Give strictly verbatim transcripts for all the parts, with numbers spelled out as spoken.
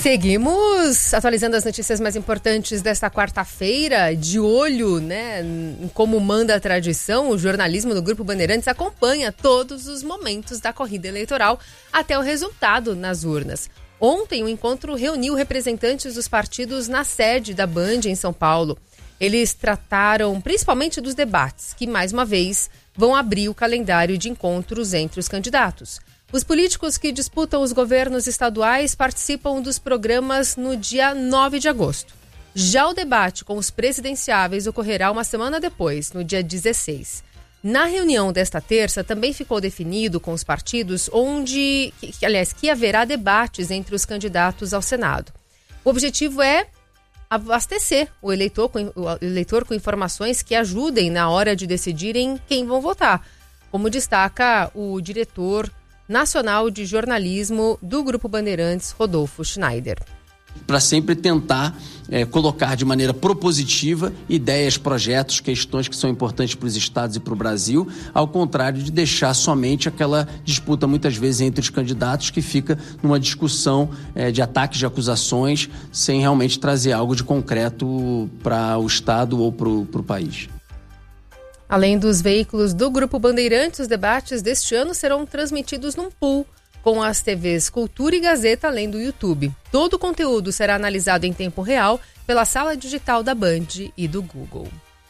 Seguimos atualizando as notícias mais importantes desta quarta-feira, de olho, né, em como manda a tradição. O jornalismo do Grupo Bandeirantes acompanha todos os momentos da corrida eleitoral até o resultado nas urnas. Ontem, o encontro reuniu representantes dos partidos na sede da Band, em São Paulo. Eles trataram principalmente dos debates, que, mais uma vez, vão abrir o calendário de encontros entre os candidatos. Os políticos que disputam os governos estaduais participam dos programas no dia nove de agosto. Já o debate com os presidenciáveis ocorrerá uma semana depois, no dia dezesseis. Na reunião desta terça, também ficou definido com os partidos onde, que, aliás, que haverá debates entre os candidatos ao Senado. O objetivo é abastecer o eleitor com, o eleitor com informações que ajudem na hora de decidirem quem vão votar, como destaca o diretor nacional de jornalismo do Grupo Bandeirantes, Rodolfo Schneider. Para sempre tentar é, colocar de maneira propositiva ideias, projetos, questões que são importantes para os estados e para o Brasil, ao contrário de deixar somente aquela disputa muitas vezes entre os candidatos que fica numa discussão é, de ataques, de acusações, sem realmente trazer algo de concreto para o estado ou para o país. Além dos veículos do Grupo Bandeirantes, os debates deste ano serão transmitidos num pool com as T Vs Cultura e Gazeta, além do YouTube. Todo o conteúdo será analisado em tempo real pela sala digital da Band e do Google.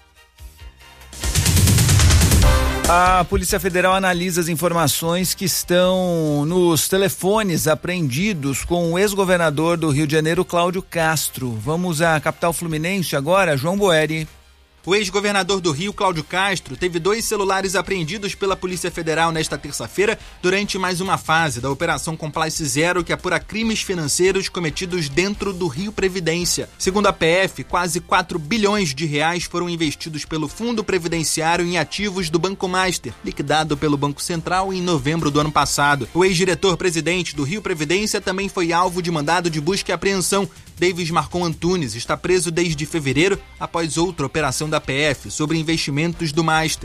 A Polícia Federal analisa as informações que estão nos telefones apreendidos com o ex-governador do Rio de Janeiro, Cláudio Castro. Vamos à capital fluminense agora, João Boeri. O ex-governador do Rio, Cláudio Castro, teve dois celulares apreendidos pela Polícia Federal nesta terça-feira durante mais uma fase da Operação Complice Zero, que apura crimes financeiros cometidos dentro do Rio Previdência. Segundo a P F, quase quatro bilhões de reais foram investidos pelo Fundo Previdenciário em ativos do Banco Master, liquidado pelo Banco Central em novembro do ano passado. O ex-diretor-presidente do Rio Previdência também foi alvo de mandado de busca e apreensão. Davis Marcon Antunes está preso desde fevereiro após outra operação da P F sobre investimentos do Master.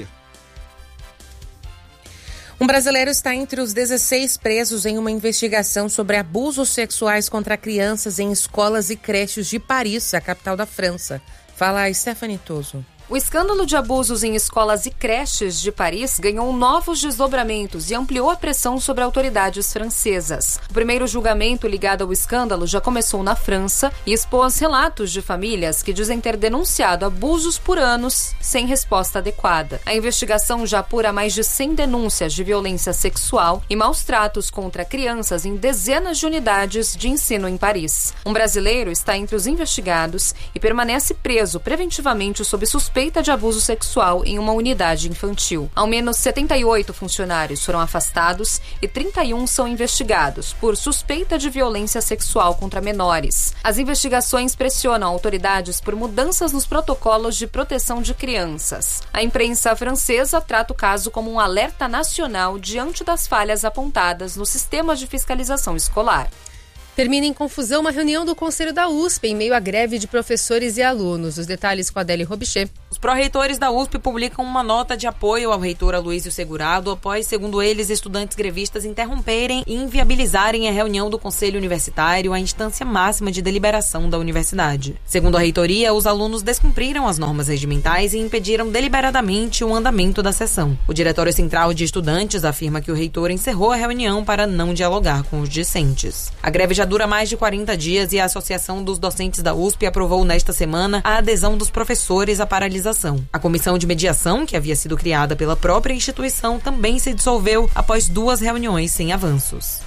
Um brasileiro está entre os dezesseis presos em uma investigação sobre abusos sexuais contra crianças em escolas e creches de Paris, a capital da França. Fala a Stephanie Toso. O escândalo de abusos em escolas e creches de Paris ganhou novos desdobramentos e ampliou a pressão sobre autoridades francesas. O primeiro julgamento ligado ao escândalo já começou na França e expôs relatos de famílias que dizem ter denunciado abusos por anos sem resposta adequada. A investigação já apura mais de cem denúncias de violência sexual e maus tratos contra crianças em dezenas de unidades de ensino em Paris. Um brasileiro está entre os investigados e permanece preso preventivamente sob suspeita suspeita de abuso sexual em uma unidade infantil. Ao menos setenta e oito funcionários foram afastados e trinta e um são investigados por suspeita de violência sexual contra menores. As investigações pressionam autoridades por mudanças nos protocolos de proteção de crianças. A imprensa francesa trata o caso como um alerta nacional diante das falhas apontadas no sistema de fiscalização escolar. Termina em confusão uma reunião do Conselho da U S P em meio à greve de professores e alunos. Os detalhes com a Adélia Robichê. Os pró-reitores da U S P publicam uma nota de apoio ao reitor Aloysio Segurado após, segundo eles, estudantes grevistas interromperem e inviabilizarem a reunião do Conselho Universitário, a instância máxima de deliberação da universidade. Segundo a reitoria, os alunos descumpriram as normas regimentais e impediram deliberadamente o andamento da sessão. O Diretório Central de Estudantes afirma que o reitor encerrou a reunião para não dialogar com os discentes. A greve já dura mais de quarenta dias e a Associação dos Docentes da U S P aprovou nesta semana a adesão dos professores à paralisação. A comissão de mediação, que havia sido criada pela própria instituição, também se dissolveu após duas reuniões sem avanços.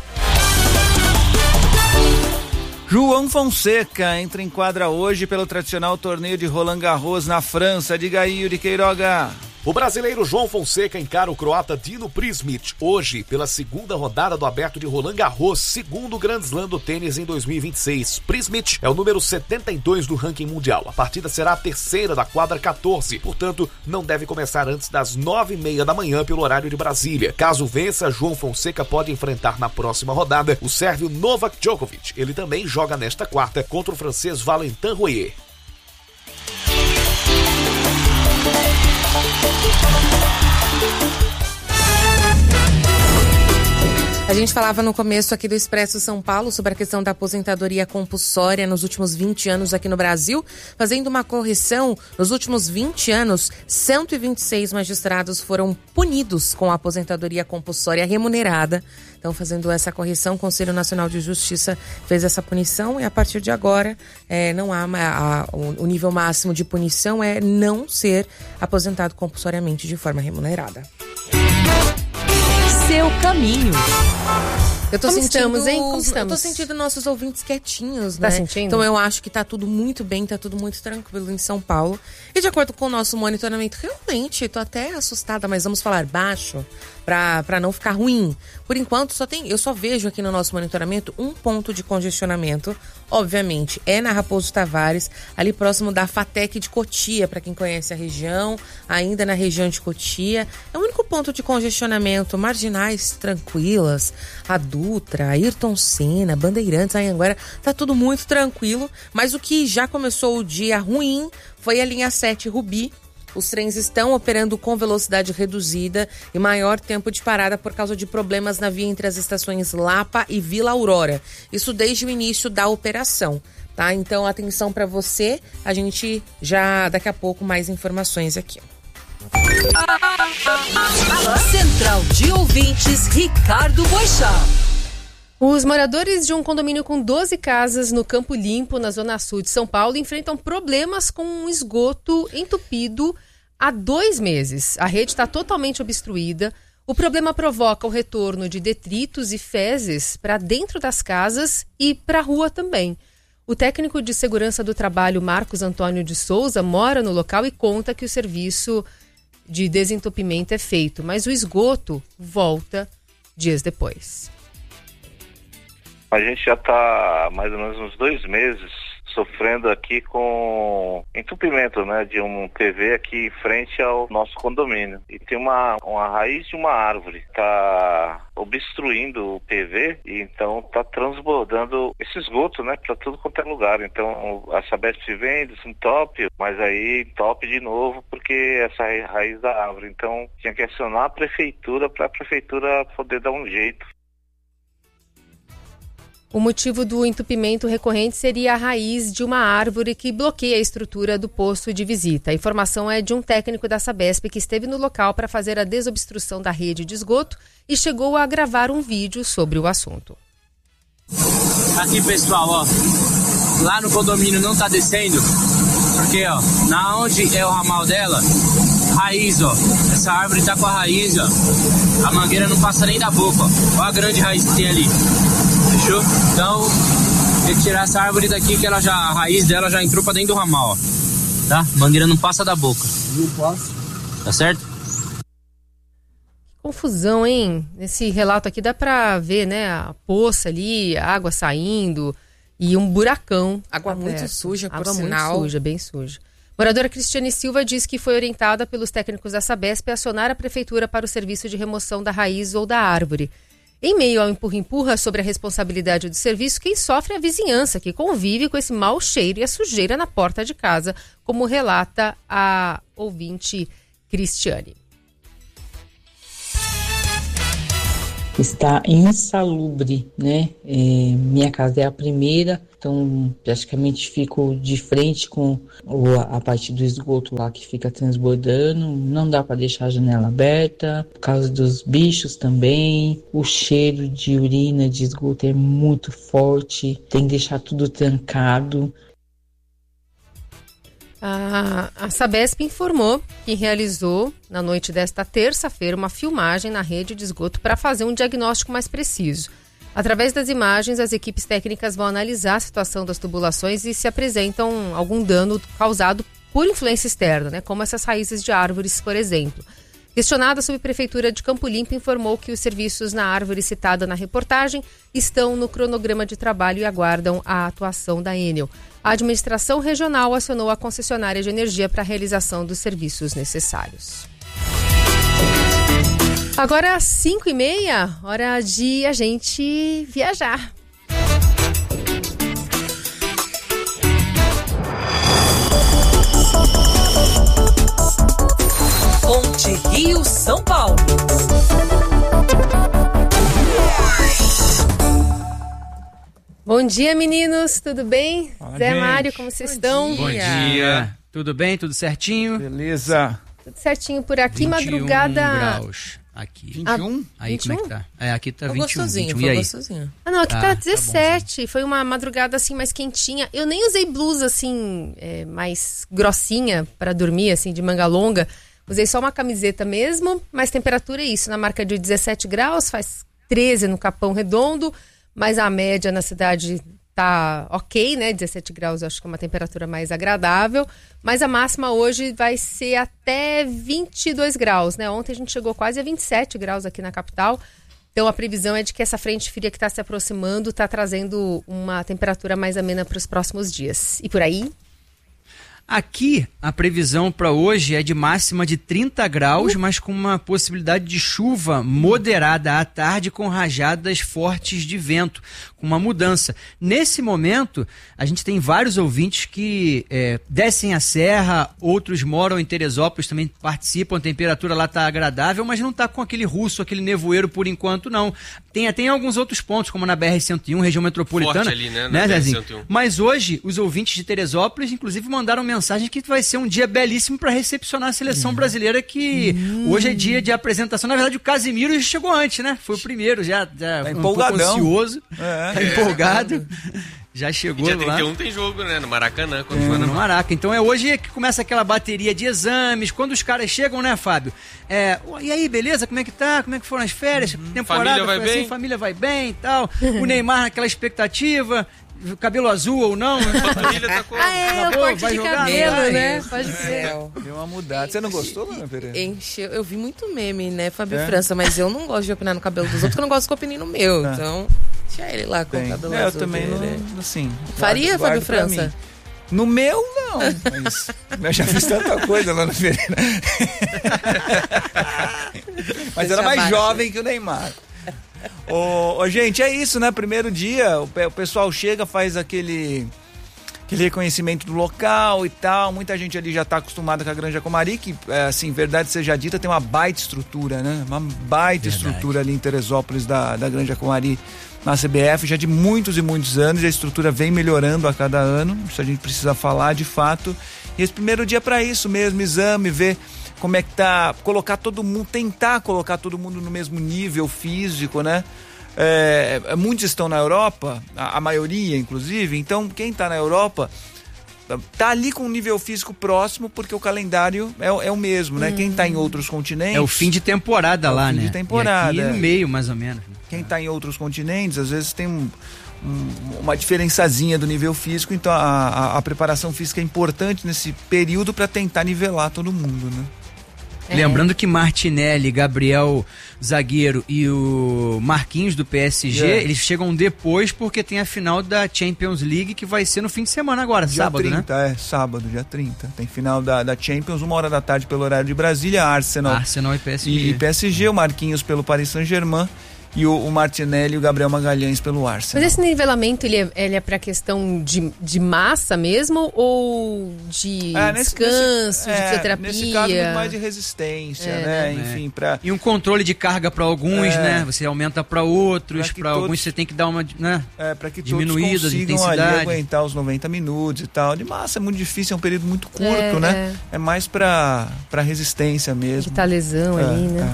João Fonseca entra em quadra hoje pelo tradicional torneio de Roland Garros na França. Diga aí, Yuri Queiroga. O brasileiro João Fonseca encara o croata Dino Prismic hoje pela segunda rodada do Aberto de Roland Garros, segundo Grand Slam do tênis em dois mil e vinte e seis. Prismic é o número setenta e dois do ranking mundial. A partida será a terceira da quadra quatorze, portanto não deve começar antes das nove e meia da manhã pelo horário de Brasília. Caso vença, João Fonseca pode enfrentar na próxima rodada o sérvio Novak Djokovic. Ele também joga nesta quarta contra o francês Valentin Royer. A gente falava no começo aqui do Expresso São Paulo sobre a questão da aposentadoria compulsória nos últimos vinte anos aqui no Brasil. Fazendo uma correção, nos últimos vinte anos, cento e vinte e seis magistrados foram punidos com a aposentadoria compulsória remunerada. Então, fazendo essa correção, o Conselho Nacional de Justiça fez essa punição e a partir de agora é, não há a, a, o nível máximo de punição é não ser aposentado compulsoriamente de forma remunerada. Seu caminho. Eu tô Como sentindo, estamos, hein? Como estamos? Eu tô sentindo nossos ouvintes quietinhos, Tá né? sentindo? Então eu acho que tá tudo muito bem, tá tudo muito tranquilo em São Paulo. E de acordo com o nosso monitoramento, realmente, tô até assustada, mas vamos falar baixo pra, pra não ficar ruim. Por enquanto, só tem, eu só vejo aqui no nosso monitoramento um ponto de congestionamento. Obviamente, é na Raposo Tavares, ali próximo da FATEC de Cotia, para quem conhece a região, ainda na região de Cotia. É o único ponto de congestionamento, marginais tranquilas, a Dutra, Ayrton Senna, Bandeirantes, Anhanguera, tá tudo muito tranquilo, mas o que já começou o dia ruim foi a linha sete Rubi. Os trens estão operando com velocidade reduzida e maior tempo de parada por causa de problemas na via entre as estações Lapa e Vila Aurora. Isso desde o início da operação, tá? Então, atenção para você. A gente já, daqui a pouco, mais informações aqui. Central de Ouvintes, Ricardo Boixá. Os moradores de um condomínio com doze casas no Campo Limpo, na Zona Sul de São Paulo, enfrentam problemas com um esgoto entupido há dois meses. A rede está totalmente obstruída. O problema provoca o retorno de detritos e fezes para dentro das casas e para a rua também. O técnico de segurança do trabalho, Marcos Antônio de Souza, mora no local e conta que o serviço de desentupimento é feito, mas o esgoto volta dias depois. A gente já está há mais ou menos uns dois meses sofrendo aqui com entupimento, né, de um P V aqui em frente ao nosso condomínio. E tem uma, uma raiz de uma árvore, está obstruindo o P V e então está transbordando esse esgoto, né, para tudo quanto é lugar. Então a Sabesp vem, desentope, mas aí entope de novo porque essa raiz da árvore. Então tinha que acionar a prefeitura para a prefeitura poder dar um jeito. O motivo do entupimento recorrente seria a raiz de uma árvore que bloqueia a estrutura do posto de visita. A informação é de um técnico da Sabesp que esteve no local para fazer a desobstrução da rede de esgoto e chegou a gravar um vídeo sobre o assunto. Aqui, pessoal, ó, lá no condomínio não tá descendo, porque, ó, na onde é o ramal dela, raiz, ó, essa árvore tá com a raiz, ó, a mangueira não passa nem da boca, ó, ó a grande raiz que tem ali. Fechou? Então, tem que tirar essa árvore daqui que ela já, a raiz dela já entrou pra dentro do ramal, ó. Tá? A mangueira não passa da boca. Não passa. Tá certo? Confusão, hein? Nesse relato aqui dá pra ver, né? A poça ali, a água saindo e um buracão. Água aberto. Muito suja, por água sinal. Muito suja, bem suja. Moradora Cristiane Silva diz que foi orientada pelos técnicos da Sabesp a acionar a prefeitura para o serviço de remoção da raiz ou da árvore. Em meio ao empurra-empurra sobre a responsabilidade do serviço, quem sofre é a vizinhança, que convive com esse mau cheiro e a sujeira na porta de casa, como relata a ouvinte Cristiane. Está insalubre, né? É, minha casa é a primeira, então praticamente fico de frente com o, a parte do esgoto lá que fica transbordando. Não dá para deixar a janela aberta, por causa dos bichos também. O cheiro de urina, de esgoto é muito forte, tem que deixar tudo trancado. A, a Sabesp informou que realizou, na noite desta terça-feira, uma filmagem na rede de esgoto para fazer um diagnóstico mais preciso. Através das imagens, as equipes técnicas vão analisar a situação das tubulações e se apresentam algum dano causado por influência externa, né, como essas raízes de árvores, por exemplo. Questionada, a subprefeitura de Campo Limpo informou que os serviços na árvore citada na reportagem estão no cronograma de trabalho e aguardam a atuação da Enel. A administração regional acionou a concessionária de energia para a realização dos serviços necessários. Agora, às cinco e meia, hora de a gente viajar. Ponte Rio São Paulo. Bom dia, meninos, tudo bem? Fala, Zé gente. Mário, como vocês estão? Bom dia. Tudo bem? Tudo certinho? Beleza. Tudo certinho por aqui, vinte e um madrugada... graus aqui. vinte e um? Ah, Aí, vinte e um? como é que tá? É, aqui tá Foi vinte e um. gostosinho, vinte e um. foi E aí? gostosinho. Ah, não, aqui Tá, tá tá dezessete. Foi uma madrugada assim mais quentinha. Eu nem usei blusa assim, é, mais grossinha pra dormir, assim, de manga longa. Usei só uma camiseta mesmo, mas temperatura é isso, na marca de dezessete graus, faz treze no Capão Redondo, mas a média na cidade tá ok, né? dezessete graus eu acho que é uma temperatura mais agradável, mas a máxima hoje vai ser até vinte e dois graus, né? Ontem a gente chegou quase a vinte e sete graus aqui na capital. Então a previsão é de que essa frente fria que está se aproximando está trazendo uma temperatura mais amena para os próximos dias. E por aí? Aqui, a previsão para hoje é de máxima de trinta graus, mas com uma possibilidade de chuva moderada à tarde com rajadas fortes de vento, com uma mudança. Nesse momento, a gente tem vários ouvintes que é, descem a serra, outros moram em Teresópolis, também participam, a temperatura lá está agradável, mas não está com aquele russo, aquele nevoeiro por enquanto, não. Tem, tem alguns outros pontos, como na B R cento e um, região metropolitana. Forte ali, né? né B R cento e um. Mas hoje, os ouvintes de Teresópolis, inclusive, mandaram mensagem que vai ser um dia belíssimo para recepcionar a seleção brasileira, que Hum. hoje é dia de apresentação. Na verdade, o Casimiro já chegou antes, né? Foi o primeiro, já, já Tá um pouco empolgadão. ansioso, É. tá empolgado. Já E chegou dia lá. trinta e um tem jogo, né? No Maracanã, quando É, for no na Maraca. Então é hoje que começa aquela bateria de exames. Quando os caras chegam, né, Fábio? É, e aí, beleza? Como é que tá? Como é que foram as férias? Temporada Família vai foi assim, bem? família vai bem e tal. O Neymar naquela expectativa, cabelo azul ou não. A família tá com... Ah, é, Acabou, o corte vai de jogar, cabelo, vai. né? Pode ser. Deu uma mudada. Você não gostou, Lana Pereira? Encheu. Eu vi muito meme, né, Fábio É? França, mas eu não gosto de opinar no cabelo dos outros, porque eu não gosto de opinar no meu. É. Então, deixa ele lá com Tem. o cabelo É, eu azul também dele. não, assim... Faria, guardo- Fábio guardo pra França? mim. No meu, não. Mas eu já fiz tanta coisa lá no Pereira. Mas Você era mais abaixo. jovem que o Neymar. Ô, ô, gente, é isso, né? Primeiro dia, o, pe- o pessoal chega, faz aquele, aquele reconhecimento do local e tal. Muita gente ali já tá acostumada com a Granja Comari, que, é, assim, verdade seja dita, tem uma baita estrutura, né? Uma baita Verdade. estrutura ali em Teresópolis da, da Granja Comari, na C B F, já de muitos e muitos anos, e a estrutura vem melhorando a cada ano, isso a gente precisa falar de fato. E esse primeiro dia é para isso mesmo, exame, ver como é que tá, colocar todo mundo, tentar colocar todo mundo no mesmo nível físico, né? É, muitos estão na Europa, a, a maioria inclusive, então quem tá na Europa tá ali com um nível físico próximo, porque o calendário é, o- é o mesmo, né? Quem tá em outros continentes... É o fim de temporada É o lá, fim né? de temporada, E aqui é. no meio, mais ou menos. Quem está em outros continentes, às vezes tem um, um, uma diferençazinha do nível físico, então a, a, a preparação física é importante nesse período para tentar nivelar todo mundo, né? É. Lembrando que Martinelli, Gabriel zagueiro e o Marquinhos do P S G, É. eles chegam depois porque tem a final da Champions League que vai ser no fim de semana agora, Dia sábado, né? trinta, é, sábado, dia trinta. Tem final da, da Champions, uma hora da tarde pelo horário de Brasília, Arsenal, Arsenal e P S G. e, e P S G, o Marquinhos pelo Paris Saint-Germain e o, o Martinelli e o Gabriel Magalhães pelo Arsenal. Mas esse nivelamento, ele é, ele é pra questão de, de massa mesmo ou de É, nesse- descanso, nesse- de é, fisioterapia? Nesse caso, muito mais de resistência, É, né? né? Enfim, para E um controle de carga para alguns, É. né? Você aumenta para outros, Pra que para todos- alguns você tem que dar uma, né? É, para que Diminuída todos de consigam ali intensidade. aguentar os noventa minutos e tal. De massa é muito difícil, é um período muito curto, É, né? É, mais pra, pra resistência mesmo. Evitar lesão É, ali, né?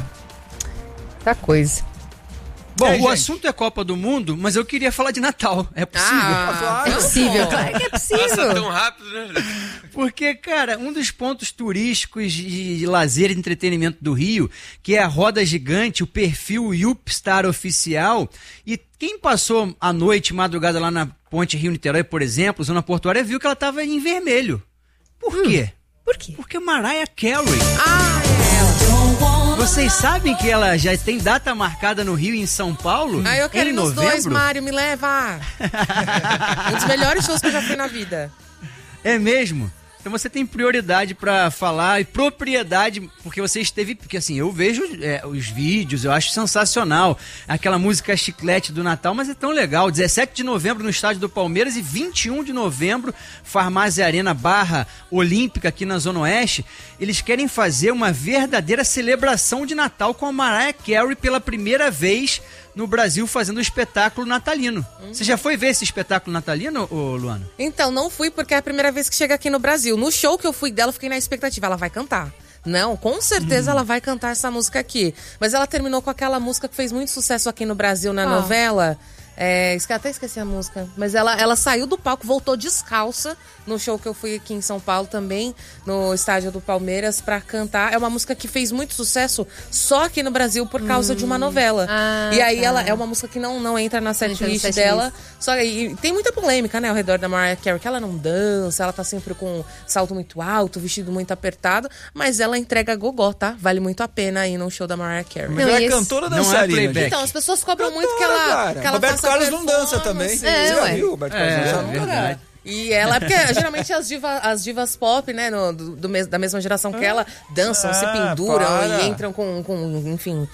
Tá coisa. Bom, E aí, o gente? assunto é Copa do Mundo, mas eu queria falar de Natal. É possível? Ah, é possível, claro que é Passa possível. tão rápido, né? Porque, cara, um dos pontos turísticos de, de lazer e entretenimento do Rio, que é a roda gigante, o perfil Yupstar oficial, e quem passou a noite, madrugada lá na Ponte Rio-Niterói, por exemplo, zona portuária, viu que ela tava em vermelho. Por quê? Por quê? Porque Mariah Carey. Ah, Vocês sabem que ela já tem data marcada no Rio e em São Paulo? Ah, eu quero em ir nos novembro? dois, Mário, me leva. Um dos melhores shows que eu já fui na vida. É mesmo? Então você tem prioridade pra falar e propriedade, porque você esteve, porque assim, eu vejo é, os vídeos, eu acho sensacional, aquela música chiclete do Natal, mas é tão legal, dezessete de novembro no estádio do Palmeiras e vinte e um de novembro, Farmácia Arena barra Olímpica aqui na Zona Oeste, eles querem fazer uma verdadeira celebração de Natal com a Mariah Carey pela primeira vez no Brasil fazendo um espetáculo natalino. Uhum. Você já foi ver esse espetáculo natalino, ô, Luana? Então, não fui porque é a primeira vez que chega aqui no Brasil. No show que eu fui dela, eu fiquei na expectativa. Ela vai cantar. Não, com certeza hum. ela vai cantar essa música aqui. Mas ela terminou com aquela música que fez muito sucesso aqui no Brasil na ah. novela. É, até esqueci a música. Mas ela, ela saiu do palco, voltou descalça no show que eu fui aqui em São Paulo também, no estádio do Palmeiras, pra cantar. É uma música que fez muito sucesso só aqui no Brasil por causa hum. de uma novela. Ah, e aí tá. ela é uma música que não, não entra na setlist dela. Só, e tem muita polêmica, né, ao redor da Mariah Carey, que ela não dança, ela tá sempre com salto muito alto, vestido muito apertado, mas ela entrega gogó, tá? Vale muito a pena ir num show da Mariah Carey. Mas não, ela é cantora dançarina. É então, as pessoas cobram cantora, muito que ela, que ela Roberto Carlos não dança também. É, Você já viu o Roberto Carlos é, dançar? É verdade. E ela, porque geralmente as, diva, as divas pop, né, no, do, do, da mesma geração que ela, dançam, ah, se penduram para. e entram com, com enfim,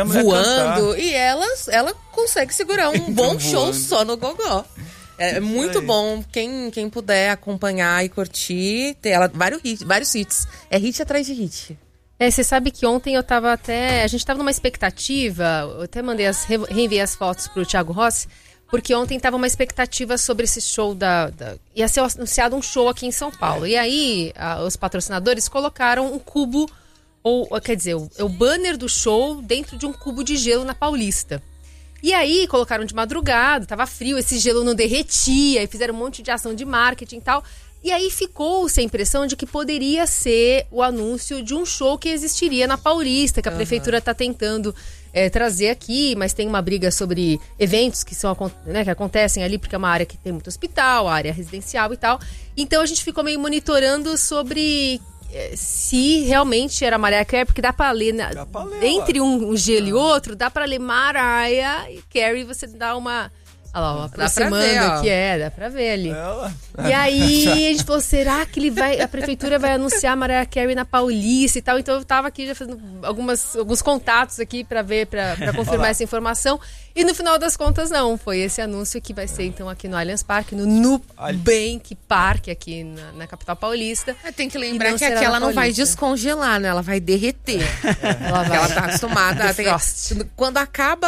voando. E elas, ela consegue segurar um bom voando. show só no gogó. É muito bom, quem, quem puder acompanhar e curtir, tem ela, vários, hits, vários hits. É hit atrás de hit. É, você sabe que ontem eu tava até... A gente tava numa expectativa, eu até mandei as, reenviei as fotos pro Thiago Rossi, porque ontem tava uma expectativa sobre esse show da, da... Ia ser anunciado um show aqui em São Paulo. E aí, a, os patrocinadores colocaram um cubo, ou quer dizer, o, o banner do show dentro de um cubo de gelo na Paulista. E aí, colocaram de madrugada, tava frio, esse gelo não derretia, e fizeram um monte de ação de marketing e tal. E aí ficou-se a impressão de que poderia ser o anúncio de um show que existiria na Paulista, que a uhum. prefeitura está tentando é, trazer aqui, mas tem uma briga sobre eventos que, são, né, que acontecem ali, porque é uma área que tem muito hospital, área residencial e tal. Então a gente ficou meio monitorando sobre é, se realmente era Mariah Carey, porque dá para ler, na, dá pra ler entre um, um gelo e outro, dá para ler Mariah e Carey, você dá uma... Olha lá, ó, aproximando aqui, é, dá pra ver ali. Ela... E aí a gente falou, será que ele vai, a prefeitura vai anunciar a Mariah Carey na Paulista e tal? Então eu tava aqui já fazendo algumas, alguns contatos aqui pra ver, pra, pra confirmar essa informação. E no final das contas não, foi esse anúncio que vai ser então aqui no Allianz Parque, no Nubank Park, aqui na, na capital paulista. É, tem que lembrar que aqui ela não vai descongelar, né? Ela vai derreter. É. Ela, vai. ela tá acostumada. Tem, quando acaba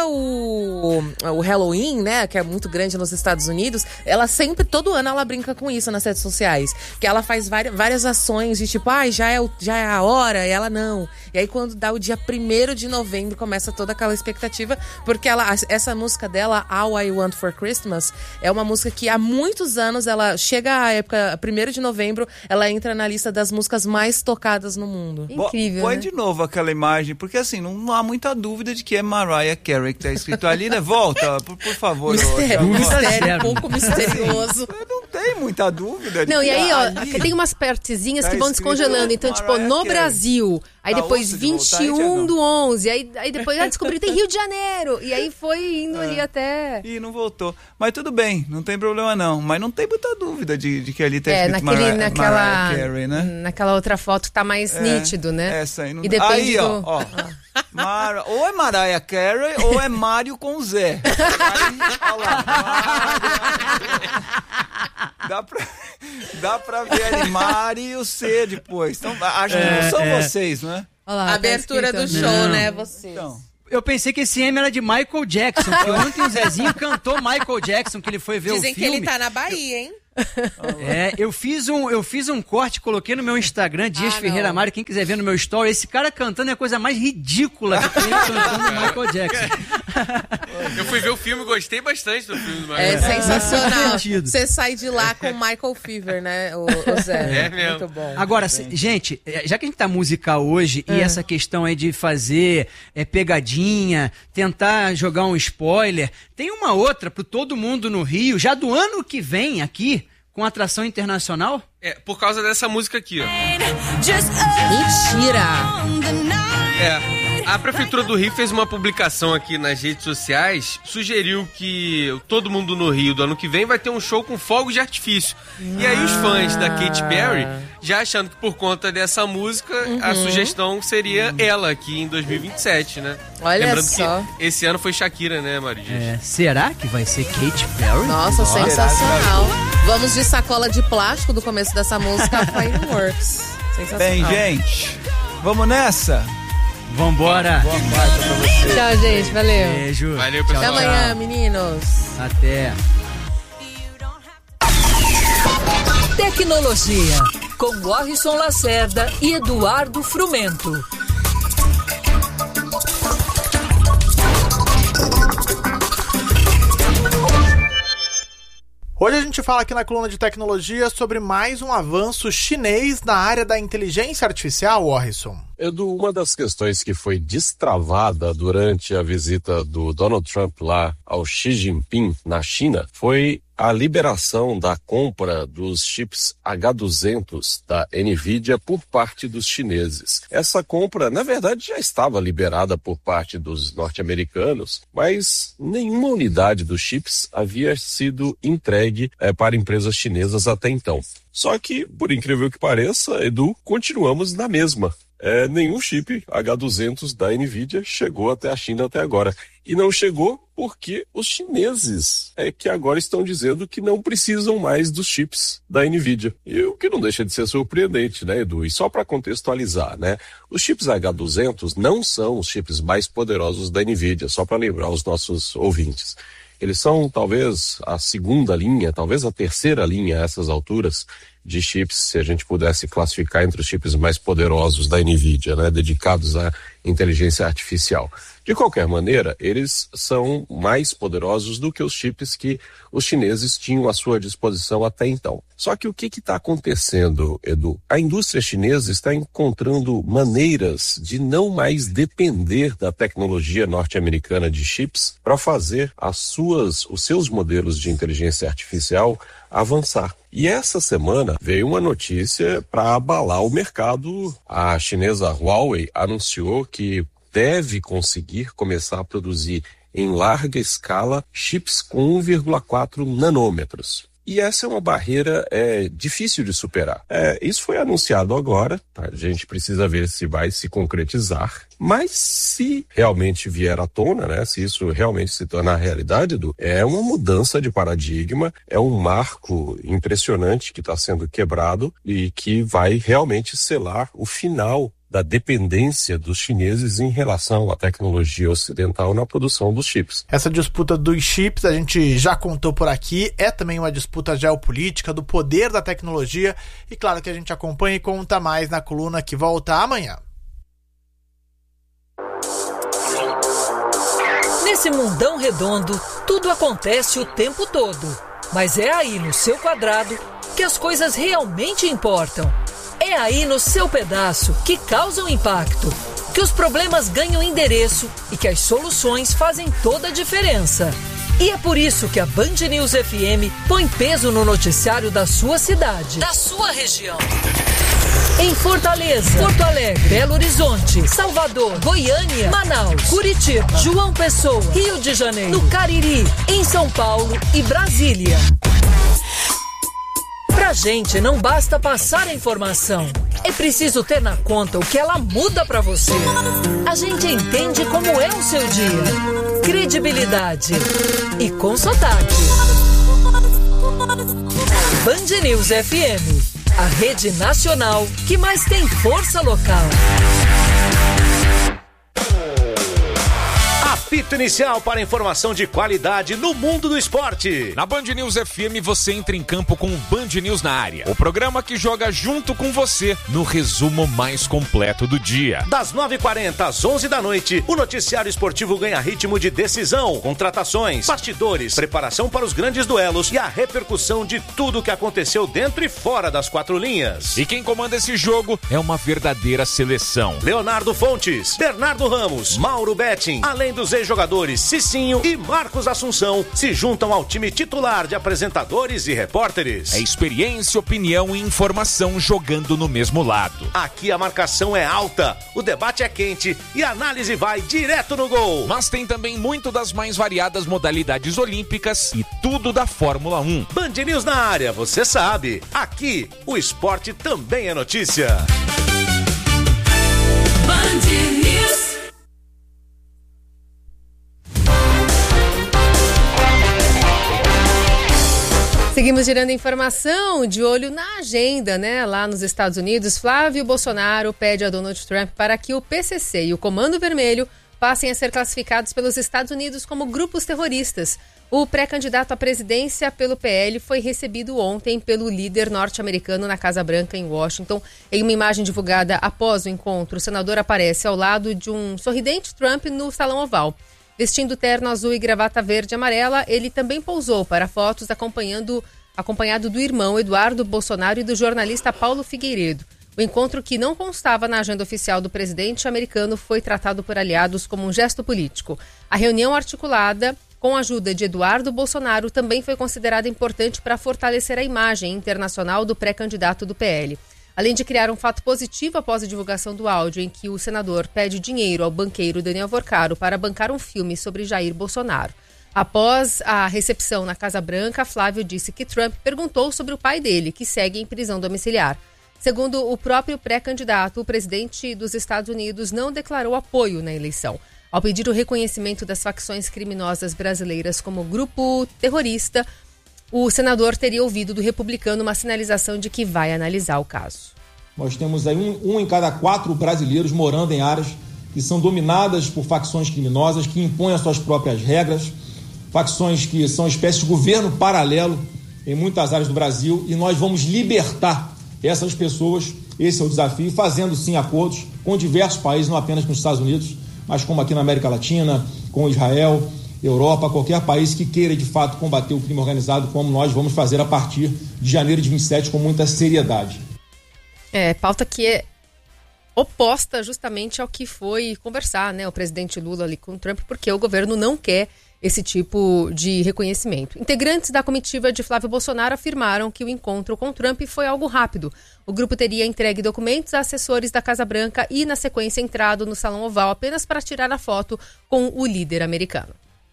o, o Halloween, né, que é muito grande nos Estados Unidos, ela sempre, todo ano ela brinca com isso nas redes sociais, que ela faz várias, várias ações de tipo, ah, já é, o, já é a hora, e ela não. E aí quando dá o dia primeiro de novembro, começa toda aquela expectativa, porque ela, essa música dela, All I Want for Christmas, é uma música que há muitos anos, ela chega à época, primeiro de novembro, ela entra na lista das músicas mais tocadas no mundo. Incrível, Põe né? de novo aquela imagem, porque assim, não, não há muita dúvida de que é Mariah Carey que tá escrito ali, né? Volta, por, por favor. Mistério, um mistério um pouco misterioso. Não tem muita dúvida. Não, e aí, ó, ali, tem umas partezinhas tá que vão descongelando. Então, tipo, no Carey. Brasil, aí tá depois vinte e um do onze, aí, aí depois ah, descobri que tem Rio de Janeiro. E aí foi indo é. ali até... E não voltou. Mas tudo bem, não tem problema não. Mas não tem muita dúvida de, de que ali tá é, escrito naquele, Mariah, naquela, Mariah Carey, né? Naquela outra foto tá mais é, nítido, né? Essa aí não... E depende aí, do... ó, ó. Mar... Ou é Mariah Carey ou é Mário com Zé. Aí, olha lá. Dá pra, dá pra ver ali Mari e o C depois. Então, acho que é, não são é. vocês, né? Olha lá, a abertura tá do show, não. né? Vocês. Então. Eu pensei que esse M era de Michael Jackson, porque ontem o Zezinho cantou Michael Jackson, que ele foi ver Dizem o filme. Dizem que ele tá na Bahia, hein? É, eu fiz um, eu fiz um corte, coloquei no meu Instagram, Dias ah, Ferreira Mário, quem quiser ver no meu story, esse cara cantando é a coisa mais ridícula que tem cantando Michael Jackson. Eu fui ver o filme e gostei bastante do filme do Michael É sensacional. Você sai de lá com Michael Fever, né, o, o Zé? É mesmo. Muito bom. Agora, se, gente, já que a gente tá musical hoje, hum. e essa questão aí de fazer é, pegadinha, tentar jogar um spoiler, tem uma outra pro Todo Mundo no Rio, já do ano que vem aqui, com atração internacional? É, por causa dessa música aqui, ó. Mentira! É. A Prefeitura do Rio fez uma publicação aqui nas redes sociais, sugeriu que Todo Mundo no Rio do ano que vem vai ter um show com fogos de artifício. Ah. E aí os fãs da Katy Perry, já achando que por conta dessa música, uhum. a sugestão seria uhum. ela aqui em dois mil e vinte e sete, né? Olha Lembrando só. que esse ano foi Shakira, né, Maria? É, será que vai ser Katy Perry? Nossa, Nossa, sensacional. Vamos de sacola de plástico do começo dessa música, Fireworks. Sensacional. Bem, gente, vamos nessa? Vambora. Boa quarta pra você. Tchau, gente. Valeu. Beijo. Valeu, pessoal. Até amanhã, meninos. Até. Tecnologia, com Warrison Lacerda e Eduardo Frumento. Hoje a gente fala aqui na coluna de tecnologia sobre mais um avanço chinês na área da inteligência artificial, Warrison. Edu, uma das questões que foi destravada durante a visita do Donald Trump lá ao Xi Jinping na China foi a liberação da compra dos chips H duzentos da NVIDIA por parte dos chineses. Essa compra, na verdade, já estava liberada por parte dos norte-americanos, mas nenhuma unidade dos chips havia sido entregue é, para empresas chinesas até então. Só que, por incrível que pareça, Edu, continuamos na mesma. É, nenhum chip H duzentos da NVIDIA chegou até a China até agora. E não chegou porque os chineses é que agora estão dizendo que não precisam mais dos chips da NVIDIA. E o que não deixa de ser surpreendente, né, Edu? E só para contextualizar, né? Os chips H duzentos não são os chips mais poderosos da NVIDIA, só para lembrar os nossos ouvintes. Eles são talvez a segunda linha, talvez a terceira linha a essas alturas de chips, se a gente pudesse classificar entre os chips mais poderosos da NVIDIA, né, dedicados à inteligência artificial. De qualquer maneira, eles são mais poderosos do que os chips que os chineses tinham à sua disposição até então. Só que o que está acontecendo, Edu? A indústria chinesa está encontrando maneiras de não mais depender da tecnologia norte-americana de chips para fazer as suas, os seus modelos de inteligência artificial avançar. E essa semana veio uma notícia para abalar o mercado. A chinesa Huawei anunciou que deve conseguir começar a produzir em larga escala chips com um vírgula quatro nanômetros. E essa é uma barreira é, difícil de superar. É, isso foi anunciado agora, tá? A gente precisa ver se vai se concretizar. Mas se realmente vier à tona, né, se isso realmente se tornar realidade, Edu, é uma mudança de paradigma, é um marco impressionante que está sendo quebrado e que vai realmente selar o final da dependência dos chineses em relação à tecnologia ocidental na produção dos chips. Essa disputa dos chips, a gente já contou por aqui, é também uma disputa geopolítica do poder da tecnologia e claro que a gente acompanha e conta mais na coluna que volta amanhã. Nesse mundão redondo, tudo acontece o tempo todo, mas é aí no seu quadrado que as coisas realmente importam. É aí no seu pedaço que causam impacto, que os problemas ganham endereço e que as soluções fazem toda a diferença. E é por isso que a Band News F M põe peso no noticiário da sua cidade, da sua região. Em Fortaleza, Porto Alegre, Belo Horizonte, Salvador, Goiânia, Manaus, Curitiba, João Pessoa, Rio de Janeiro, no Cariri, em São Paulo e Brasília. Pra gente não basta passar a informação, é preciso ter na conta o que ela muda pra você. A gente entende como é o seu dia, credibilidade e com sotaque. Band News F M, a rede nacional que mais tem força local. Apito inicial para informação de qualidade no mundo do esporte. Na Band News F M você entra em campo com o Band News na área. O programa que joga junto com você no resumo mais completo do dia. Das nove e quarenta às onze da noite, o noticiário esportivo ganha ritmo de decisão, contratações, bastidores, preparação para os grandes duelos e a repercussão de tudo o que aconteceu dentro e fora das quatro linhas. E quem comanda esse jogo é uma verdadeira seleção. Leonardo Fontes, Bernardo Ramos, Mauro Betting, além dos ex-jogadores Cicinho e Marcos Assunção se juntam ao time titular de apresentadores e repórteres. É experiência, opinião e informação jogando no mesmo lado. Aqui a marcação é alta, o debate é quente e a análise vai direto no gol. Mas tem também muito das mais variadas modalidades olímpicas e tudo da Fórmula um. Band News na área, você sabe. Aqui, o esporte também é notícia. Band News. Seguimos girando informação, de olho na agenda, né? Lá nos Estados Unidos, Flávio Bolsonaro pede a Donald Trump para que o P C C e o Comando Vermelho passem a ser classificados pelos Estados Unidos como grupos terroristas. O pré-candidato à presidência pelo P L foi recebido ontem pelo líder norte-americano na Casa Branca, em Washington. Em uma imagem divulgada após o encontro, o senador aparece ao lado de um sorridente Trump no Salão Oval. Vestindo terno azul e gravata verde e amarela, ele também pousou para fotos acompanhando, acompanhado do irmão Eduardo Bolsonaro e do jornalista Paulo Figueiredo. O encontro, que não constava na agenda oficial do presidente americano, foi tratado por aliados como um gesto político. A reunião articulada com a ajuda de Eduardo Bolsonaro também foi considerada importante para fortalecer a imagem internacional do pré-candidato do P L. Além de criar um fato positivo após a divulgação do áudio em que o senador pede dinheiro ao banqueiro Daniel Vorcaro para bancar um filme sobre Jair Bolsonaro. Após a recepção na Casa Branca, Flávio disse que Trump perguntou sobre o pai dele, que segue em prisão domiciliar. Segundo o próprio pré-candidato, o presidente dos Estados Unidos não declarou apoio na eleição. Ao pedir o reconhecimento das facções criminosas brasileiras como grupo terrorista, o senador teria ouvido do republicano uma sinalização de que vai analisar o caso. Nós temos aí um, um em cada quatro brasileiros morando em áreas que são dominadas por facções criminosas, que impõem as suas próprias regras, facções que são espécies de governo paralelo em muitas áreas do Brasil, e nós vamos libertar essas pessoas. Esse é o desafio, fazendo sim acordos com diversos países, não apenas com os Estados Unidos, mas como aqui na América Latina, com Israel, Europa, qualquer país que queira de fato combater o crime organizado, como nós vamos fazer a partir de janeiro de vinte e sete, com muita seriedade. É, pauta que é oposta justamente ao que foi conversar, né, o presidente Lula ali com o Trump, porque o governo não quer esse tipo de reconhecimento. Integrantes da comitiva de Flávio Bolsonaro afirmaram que o encontro com Trump foi algo rápido. O grupo teria entregue documentos a assessores da Casa Branca e, na sequência, entrado no Salão Oval apenas para tirar a foto com o líder americano.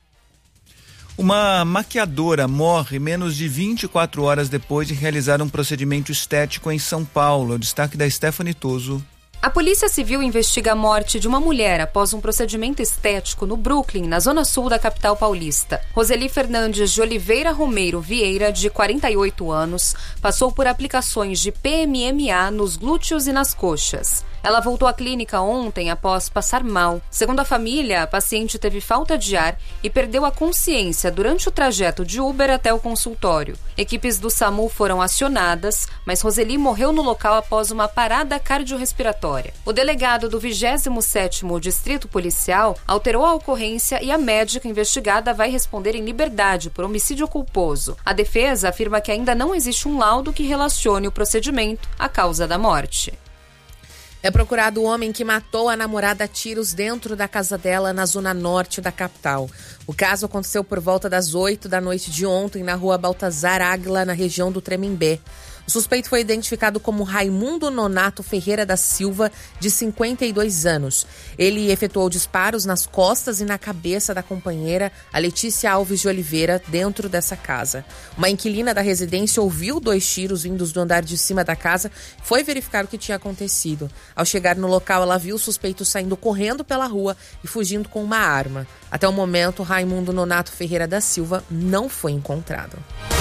Uma maquiadora morre menos de vinte e quatro horas depois de realizar um procedimento estético em São Paulo. O destaque da Stephanie Toso. A Polícia Civil investiga a morte de uma mulher após um procedimento estético no Brooklyn, na zona sul da capital paulista. Roseli Fernandes de Oliveira Romeiro Vieira, de quarenta e oito anos, passou por aplicações de P M M A nos glúteos e nas coxas. Ela voltou à clínica ontem após passar mal. Segundo a família, a paciente teve falta de ar e perdeu a consciência durante o trajeto de Uber até o consultório. Equipes do SAMU foram acionadas, mas Roseli morreu no local após uma parada cardiorrespiratória. O delegado do vigésimo sétimo Distrito Policial alterou a ocorrência e a médica investigada vai responder em liberdade por homicídio culposo. A defesa afirma que ainda não existe um laudo que relacione o procedimento à causa da morte. É procurado o homem que matou a namorada a tiros dentro da casa dela na zona norte da capital. O caso aconteceu por volta das oito da noite de ontem na rua Baltazar Águila, na região do Tremembé. O suspeito foi identificado como Raimundo Nonato Ferreira da Silva, de cinquenta e dois anos. Ele efetuou disparos nas costas e na cabeça da companheira, a Letícia Alves de Oliveira, dentro dessa casa. Uma inquilina da residência ouviu dois tiros vindos do andar de cima da casa e foi verificar o que tinha acontecido. Ao chegar no local, ela viu o suspeito saindo correndo pela rua e fugindo com uma arma. Até o momento, Raimundo Nonato Ferreira da Silva não foi encontrado.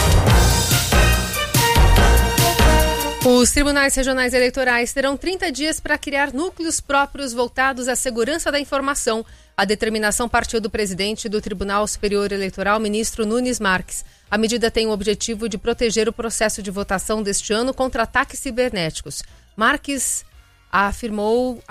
Os tribunais regionais eleitorais terão trinta dias para criar núcleos próprios voltados à segurança da informação. A determinação partiu do presidente do Tribunal Superior Eleitoral, ministro Nunes Marques. A medida tem o objetivo de proteger o processo de votação deste ano contra ataques cibernéticos. Marques afirmou